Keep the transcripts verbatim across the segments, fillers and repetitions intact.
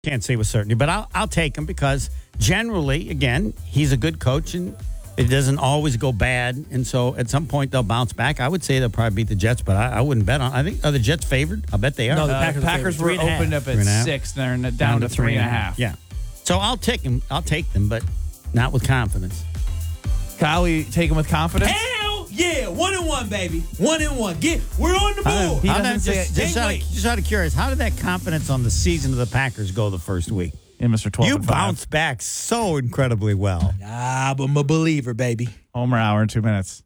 Can't say with certainty, but I'll I'll take him because generally, again, he's a good coach and it doesn't always go bad. And so at some point they'll bounce back. I would say they'll probably beat the Jets, but I, I wouldn't bet on. I think are the Jets favored? I bet they are. No, the Uh, Packers, Packers were opened up at six. They're down, down to three and a half. Yeah. So I'll take him. I'll take them, but not with confidence. Kyle, you take him with confidence? Hell yeah, one and one, baby, one and one. Get, we're on the How, board. how doesn't did- say just, it. just, out of, just out of curious, how did that confidence on the season of the Packers go the first week? Yeah, Mister twelve You and five. bounced back so incredibly well. Ah, but I'm a believer, baby. Homer hour in two minutes.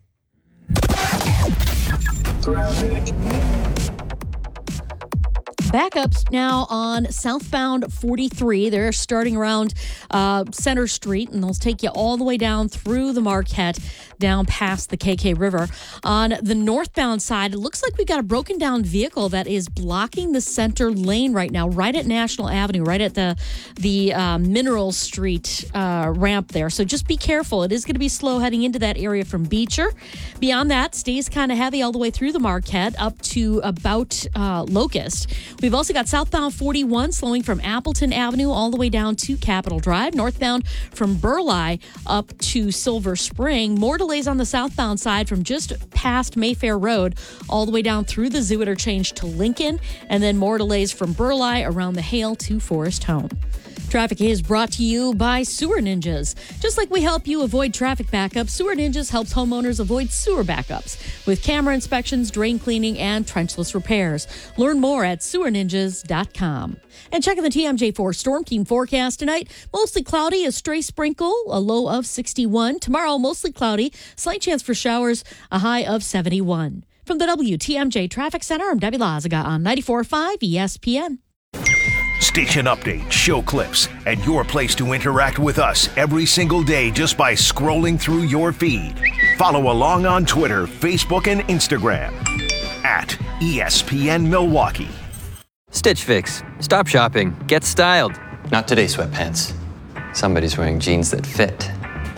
Backups now on southbound forty-three. They're starting around uh, Center Street, and they'll take you all the way down through the Marquette, down past the K K River. On the northbound side, it looks like we've got a broken down vehicle that is blocking the center lane right now, right at National Avenue, right at the the uh, Mineral Street uh, ramp there. So just be careful. It is going to be slow heading into that area from Beecher. Beyond that, stays kind of heavy all the way through the Marquette up to about uh, Locust. We've also got southbound forty-one slowing from Appleton Avenue all the way down to Capitol Drive. Northbound from Burleigh up to Silver Spring. More delays on the southbound side from just past Mayfair Road all the way down through the Zoo Interchange to Lincoln. And then more delays from Burleigh around the Hale to Forest Home. Traffic is brought to you by Sewer Ninjas. Just like we help you avoid traffic backups, Sewer Ninjas helps homeowners avoid sewer backups with camera inspections, drain cleaning, and trenchless repairs. Learn more at sewer ninjas dot com. And checking the T M J four Storm Team forecast tonight. Mostly cloudy, a stray sprinkle, a low of sixty-one. Tomorrow, mostly cloudy, slight chance for showers, a high of seventy-one. From the W T M J Traffic Center, I'm Debbie Lazaga on ninety-four point five E S P N. Station updates, show clips, and your place to interact with us every single day just by scrolling through your feed. Follow along on Twitter, Facebook, and Instagram at E S P N Milwaukee. Stitch Fix. Stop shopping. Get styled. Not today, sweatpants. Somebody's wearing jeans that fit.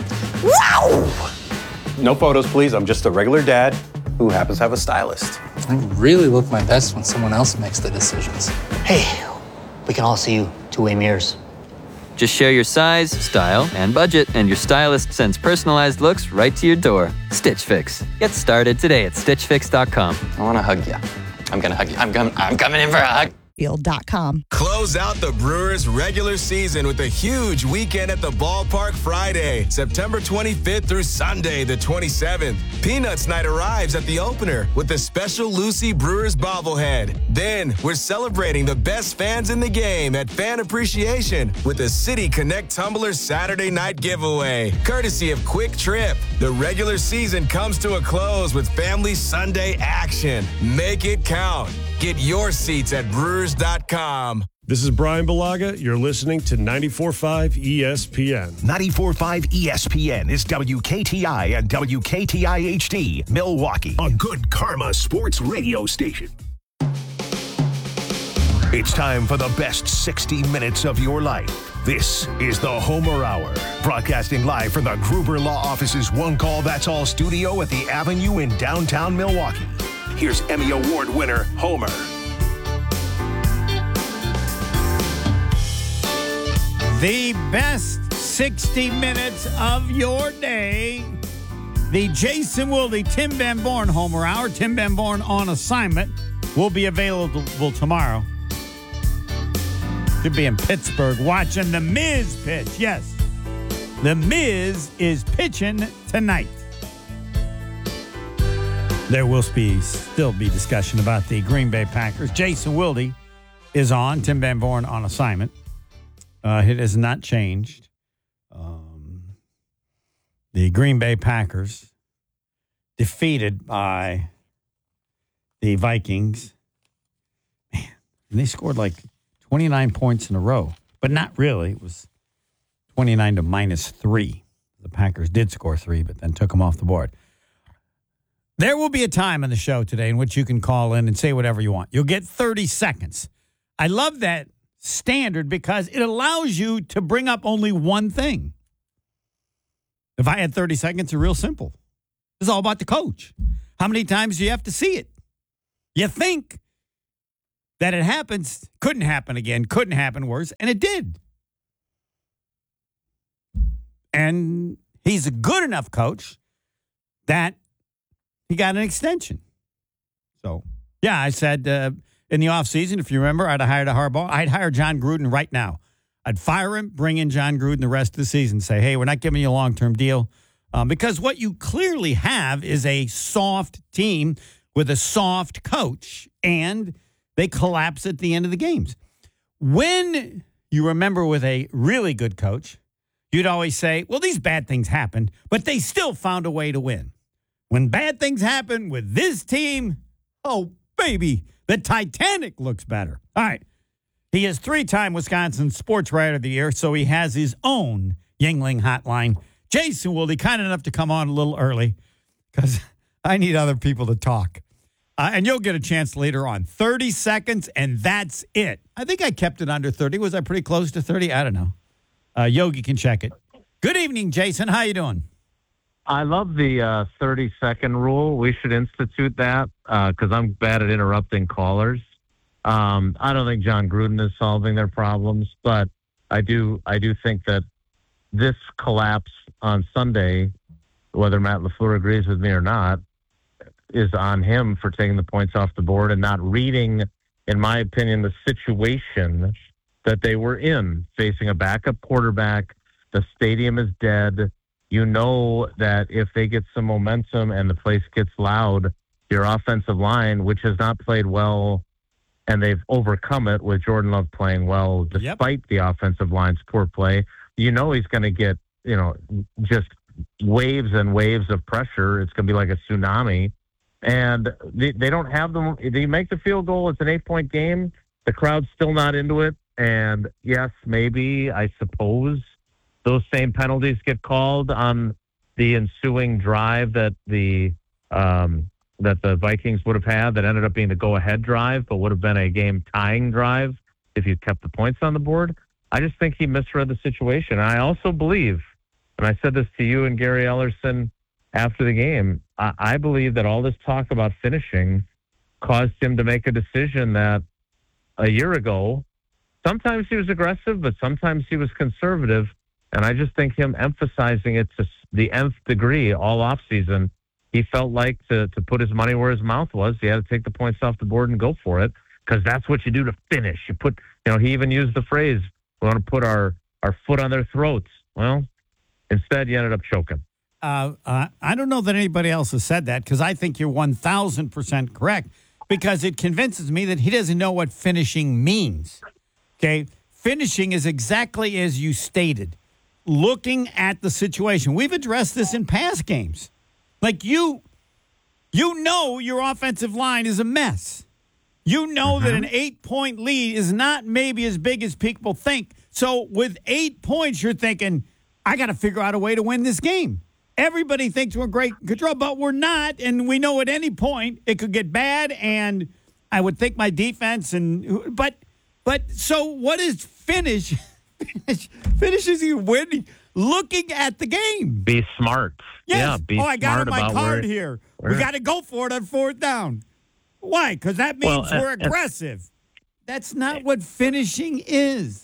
Wow! No photos, please. I'm just a regular dad who happens to have a stylist. I really look my best when someone else makes the decisions. Hey, we can all see you two-way mirrors. Just share your size, style, and budget, and your stylist sends personalized looks right to your door. Stitch Fix. Get started today at stitch fix dot com. I want to hug you. I'm going to hug you. I'm, com- I'm coming in for a hug. Field dot com. Close out the Brewers regular season with a huge weekend at the ballpark Friday, September twenty-fifth through Sunday, the twenty-seventh. Peanuts Night arrives at the opener with the special Lucy Brewers bobblehead. Then we're celebrating the best fans in the game at Fan Appreciation with the City Connect Tumbler Saturday night giveaway, courtesy of Quick Trip. The regular season comes to a close with Family Sunday action. Make it count. Get your seats at brewers dot com. This is Brian Balaga. You're listening to ninety-four point five E S P N. ninety-four point five E S P N is W K T I and W K T I H D, Milwaukee. A good Karma sports radio station. It's time for the best sixty minutes of your life. This is the Homer Hour, broadcasting live from the Gruber Law Office's One Call That's All studio at the Avenue in downtown Milwaukee. Here's Emmy Award winner, Homer. The best sixty minutes of your day. The Jason Wilde, Tim Van Born Homer Hour. Tim Van Born on assignment will be available tomorrow. Should be in Pittsburgh watching The Miz pitch. Yes, The Miz is pitching tonight. There will be still be discussion about the Green Bay Packers. Jason Wilde is on. Tim Van Born on assignment. Uh, it has not changed. Um, the Green Bay Packers defeated by the Vikings. Man, and they scored like twenty-nine points in a row, but not really. It was twenty-nine to minus three. The Packers did score three, but then took them off the board. There will be a time on the show today in which you can call in and say whatever you want. You'll get thirty seconds. I love that standard because it allows you to bring up only one thing. If I had thirty seconds, it's real simple. It's all about the coach. How many times do you have to see it? You think that it happens, couldn't happen again, couldn't happen worse, and it did. And he's a good enough coach that he got an extension. So, yeah, I said uh, in the offseason, if you remember, I'd have hired a Harbaugh. I'd hire John Gruden right now. I'd fire him, bring in John Gruden the rest of the season, say, hey, we're not giving you a long-term deal. Um, because what you clearly have is a soft team with a soft coach, and they collapse at the end of the games. When you remember with a really good coach, you'd always say, well, these bad things happened, but they still found a way to win. When bad things happen with this team, oh, baby, the Titanic looks better. All right. He is three-time Wisconsin Sports Writer of the Year, so he has his own Yuengling hotline. Jason Wilde, kind enough to come on a little early because I need other people to talk. Uh, and you'll get a chance later on. thirty seconds, and that's it. I think I kept it under thirty. Was I pretty close to thirty? I don't know. Uh, Yogi can check it. Good evening, Jason. How you doing? I love the uh, thirty-second rule. We should institute that because uh, I'm bad at interrupting callers. Um, I don't think John Gruden is solving their problems, but I do. I do think that this collapse on Sunday, whether Matt LaFleur agrees with me or not, is on him for taking the points off the board and not reading, in my opinion, the situation that they were in, facing a backup quarterback. The stadium is dead. You know that if they get some momentum and the place gets loud, your offensive line, which has not played well, and they've overcome it with Jordan Love playing well despite yep. the offensive line's poor play, you know he's going to get, you know, just waves and waves of pressure. It's going to be like a tsunami. And they, they don't have them. They make the field goal. It's an eight-point game. The crowd's still not into it. And, yes, maybe, I suppose, those same penalties get called on the ensuing drive that the um, that the Vikings would have had that ended up being the go-ahead drive, but would have been a game-tying drive if you kept the points on the board. I just think he misread the situation. I also believe, and I said this to you and Gary Ellerson after the game, I, I believe that all this talk about finishing caused him to make a decision that a year ago, sometimes he was aggressive, but sometimes he was conservative. And I just think him emphasizing it to the nth degree all offseason, he felt like to, to put his money where his mouth was. He had to take the points off the board and go for it because that's what you do to finish. You put, you know, he even used the phrase, we want to put our, our foot on their throats. Well, instead, you ended up choking. Uh, uh, I don't know that anybody else has said that because I think you're one thousand percent correct because it convinces me that he doesn't know what finishing means. Okay? Finishing is exactly as you stated. Looking at the situation. We've addressed this in past games. Like you, you know your offensive line is a mess. You know mm-hmm. that an eight-point lead is not maybe as big as people think. So with eight points, you're thinking, I got to figure out a way to win this game. Everybody thinks we're great control, but we're not, and we know at any point it could get bad, and I would think my defense and but but so what is finish? finish finishes you winning, looking at the game. Be smart. Yes. Yeah, be oh, I got smart on my about card where, here. where, we got to go for it on fourth down. Why? Because that means well, we're uh, aggressive. Uh, That's not what finishing is.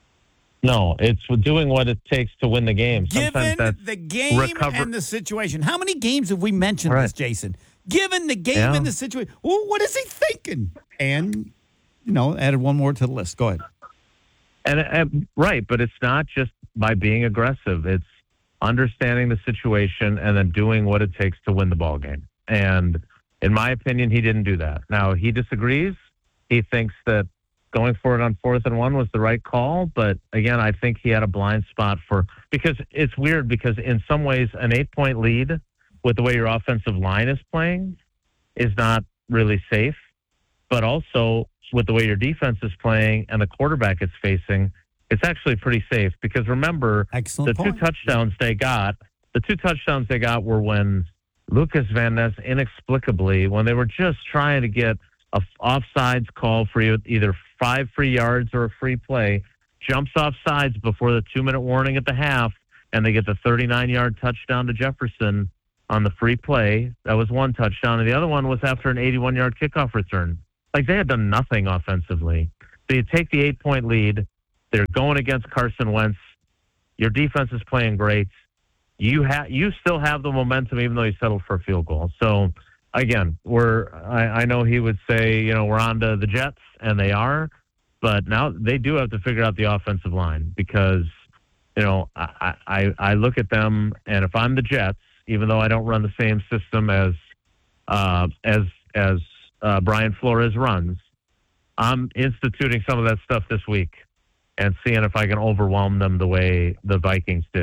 No, it's doing what it takes to win the game. Given the game recover- and the situation. How many games have we mentioned right. this, Jason? Given the game yeah. and the situation. Well, what is he thinking? And, you know, added one more to the list. Go ahead. And, and right, but it's not just by being aggressive. It's understanding the situation and then doing what it takes to win the ball game. And in my opinion, he didn't do that. Now, he disagrees. He thinks that going for it on fourth and one was the right call. But again, I think he had a blind spot for, because it's weird because in some ways an eight point lead with the way your offensive line is playing is not really safe, but also with the way your defense is playing and the quarterback it's facing, it's actually pretty safe because remember Excellent the point. two touchdowns they got, the two touchdowns they got were when Lucas Van Ness inexplicably, when they were just trying to get a offsides call for you, either five free yards or a free play, jumps off sides before the two-minute warning at the half, and they get the thirty-nine-yard touchdown to Jefferson on the free play. That was one touchdown, and the other one was after an eighty-one-yard kickoff return. Like, they had done nothing offensively. They take the eight-point lead. They're going against Carson Wentz. Your defense is playing great. You have you still have the momentum, even though you settled for a field goal. So, again, we're I, I know he would say, you know, we're on to the Jets, and they are. But now they do have to figure out the offensive line because, you know, I, I, I look at them, and if I'm the Jets, even though I don't run the same system as uh, as as uh, Brian Flores runs, I'm instituting some of that stuff this week and seeing if I can overwhelm them the way the Vikings did.